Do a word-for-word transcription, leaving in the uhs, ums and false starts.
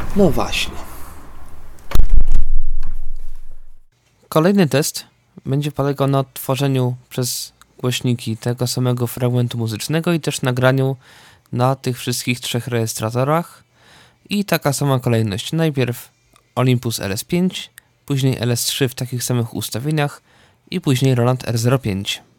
No właśnie. Kolejny test będzie polegał na odtworzeniu przez głośniki tego samego fragmentu muzycznego i też nagraniu na tych wszystkich trzech rejestratorach. I taka sama kolejność. Najpierw Olympus L S pięć, później L S trzy w takich samych ustawieniach i później Roland R zero pięć.